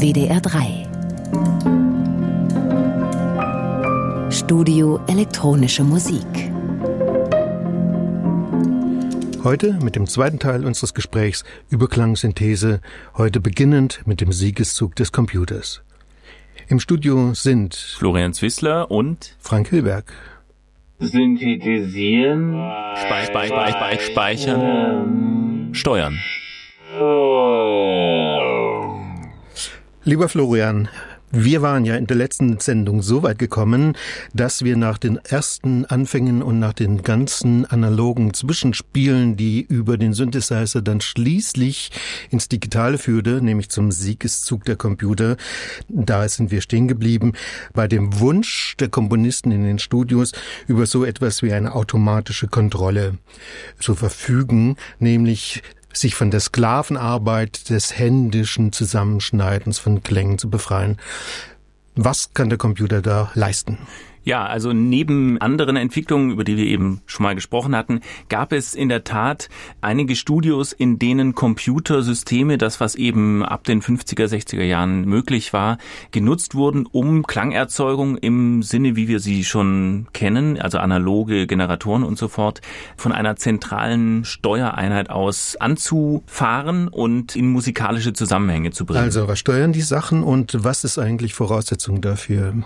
WDR 3. Studio Elektronische Musik. Heute mit dem zweiten Teil unseres Gesprächs über Klangsynthese, heute beginnend mit dem Siegeszug des Computers. Im Studio sind Florian Zwissler und Frank Hilberg. Synthetisieren, Speichern, Steuern. Lieber Florian, wir waren ja in der letzten Sendung so weit gekommen, dass wir nach den ersten Anfängen und nach den ganzen analogen Zwischenspielen, die über den Synthesizer dann schließlich ins Digitale führte, nämlich zum Siegeszug der Computer, da sind wir stehen geblieben, bei dem Wunsch der Komponisten in den Studios über so etwas wie eine automatische Kontrolle zu verfügen, nämlich sich von der Sklavenarbeit des händischen Zusammenschneidens von Klängen zu befreien. Was kann der Computer da leisten? Ja, also neben anderen Entwicklungen, über die wir eben schon mal gesprochen hatten, gab es in der Tat einige Studios, in denen Computersysteme, das was eben ab den 50er, 60er Jahren möglich war, genutzt wurden, um Klangerzeugung im Sinne, wie wir sie schon kennen, also analoge Generatoren und so fort, von einer zentralen Steuereinheit aus anzufahren und in musikalische Zusammenhänge zu bringen. Also, was steuern die Sachen und was ist eigentlich Voraussetzung dafür?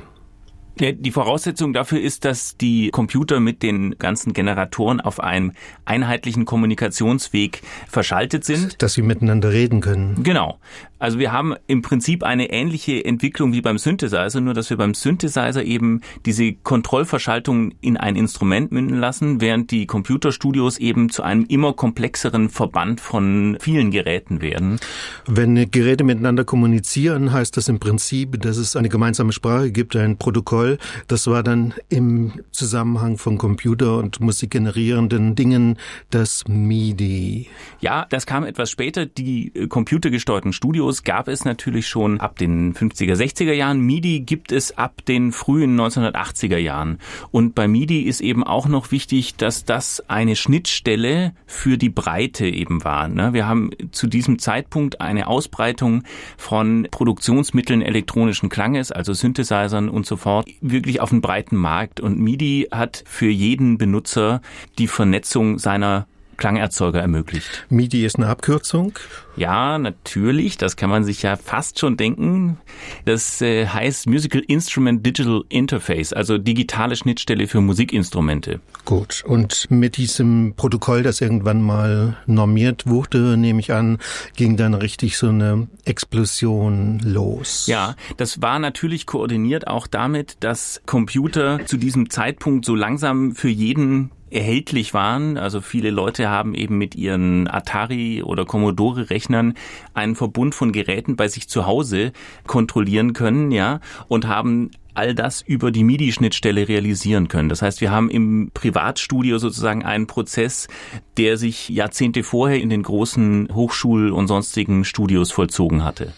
Die Voraussetzung dafür ist, dass die Computer mit den ganzen Generatoren auf einem einheitlichen Kommunikationsweg verschaltet sind. Dass sie miteinander reden können. Genau. Also wir haben im Prinzip eine ähnliche Entwicklung wie beim Synthesizer, nur dass wir beim Synthesizer eben diese Kontrollverschaltung in ein Instrument münden lassen, während die Computerstudios eben zu einem immer komplexeren Verband von vielen Geräten werden. Wenn Geräte miteinander kommunizieren, heißt das im Prinzip, dass es eine gemeinsame Sprache gibt, ein Protokoll. Das war dann im Zusammenhang von Computer- und musikgenerierenden Dingen das MIDI. Ja, das kam etwas später. Die computergesteuerten Studios gab es natürlich schon ab den 50er, 60er Jahren. MIDI gibt es ab den frühen 1980er Jahren. Und bei MIDI ist eben auch noch wichtig, dass das eine Schnittstelle für die Breite eben war. Wir haben zu diesem Zeitpunkt eine Ausbreitung von Produktionsmitteln elektronischen Klanges, also Synthesizern und so fort, wirklich auf einen breiten Markt. Und MIDI hat für jeden Benutzer die Vernetzung seiner Klangerzeuger ermöglicht. MIDI ist eine Abkürzung? Ja, natürlich. Das kann man sich ja fast schon denken. Das heißt Musical Instrument Digital Interface, also digitale Schnittstelle für Musikinstrumente. Gut. Und mit diesem Protokoll, das irgendwann mal normiert wurde, nehme ich an, ging dann richtig so eine Explosion los. Ja, das war natürlich koordiniert auch damit, dass Computer zu diesem Zeitpunkt so langsam für jeden erhältlich waren. Also viele Leute haben eben mit ihren Atari- oder Commodore-Rechnern einen Verbund von Geräten bei sich zu Hause kontrollieren können, ja, und haben all das über die MIDI-Schnittstelle realisieren können. Das heißt, wir haben im Privatstudio sozusagen einen Prozess, der sich Jahrzehnte vorher in den großen Hochschul- und sonstigen Studios vollzogen hatte.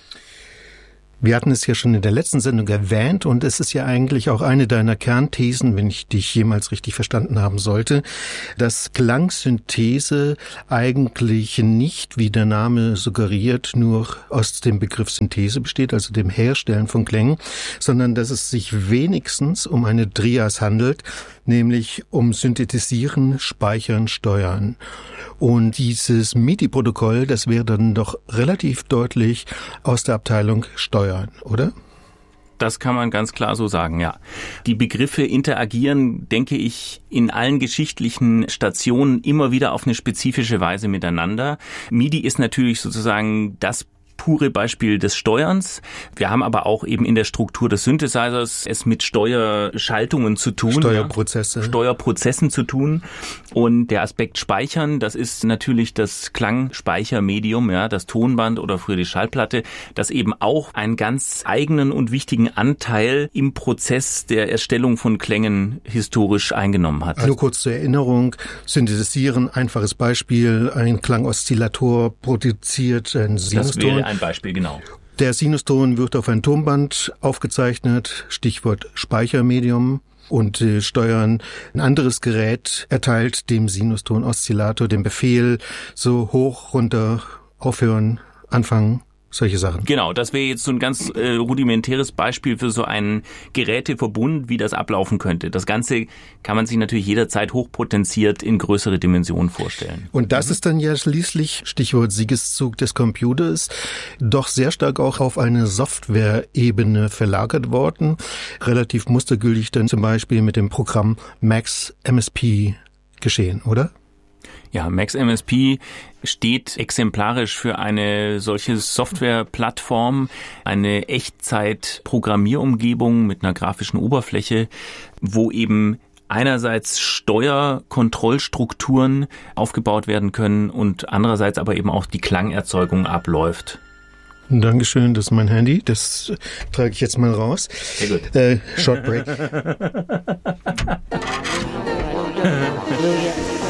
Wir hatten es ja schon in der letzten Sendung erwähnt und es ist ja eigentlich auch eine deiner Kernthesen, wenn ich dich jemals richtig verstanden haben sollte, dass Klangsynthese eigentlich nicht, wie der Name suggeriert, nur aus dem Begriff Synthese besteht, also dem Herstellen von Klängen, sondern dass es sich wenigstens um eine Trias handelt, nämlich um Synthetisieren, Speichern, Steuern. Und dieses MIDI-Protokoll, das wäre dann doch relativ deutlich aus der Abteilung Steuern, oder? Das kann man ganz klar so sagen, ja. Die Begriffe interagieren, denke ich, in allen geschichtlichen Stationen immer wieder auf eine spezifische Weise miteinander. MIDI ist natürlich sozusagen das pure Beispiel des Steuerns. Wir haben aber auch eben in der Struktur des Synthesizers es mit Steuerschaltungen zu tun. Steuerprozessen zu tun. Und der Aspekt Speichern, das ist natürlich das Klangspeichermedium, ja, das Tonband oder früher die Schallplatte, das eben auch einen ganz eigenen und wichtigen Anteil im Prozess der Erstellung von Klängen historisch eingenommen hat. Nur kurz zur Erinnerung, Synthetisieren, einfaches Beispiel, ein Klangoszillator produziert ein Sinuston. Ein Beispiel, genau. Der Sinuston wird auf ein Tonband aufgezeichnet, Stichwort Speichermedium. Und steuern ein anderes Gerät erteilt dem Sinuston-Oszillator den Befehl, so hoch, runter, aufhören, anfangen, solche Sachen. Genau, das wäre jetzt so ein ganz rudimentäres Beispiel für so einen Geräteverbund, wie das ablaufen könnte. Das Ganze kann man sich natürlich jederzeit hochpotenziert in größere Dimensionen vorstellen. Und das ist dann ja schließlich, Stichwort Siegeszug des Computers, doch sehr stark auch auf eine Software-Ebene verlagert worden. Relativ mustergültig dann zum Beispiel mit dem Programm Max MSP geschehen, oder? Ja, Max MSP steht exemplarisch für eine solche Softwareplattform, eine Echtzeit-Programmierumgebung mit einer grafischen Oberfläche, wo eben einerseits Steuerkontrollstrukturen aufgebaut werden können und andererseits aber eben auch die Klangerzeugung abläuft. Dankeschön, das ist mein Handy. Das trage ich jetzt mal raus. Sehr gut. Short break.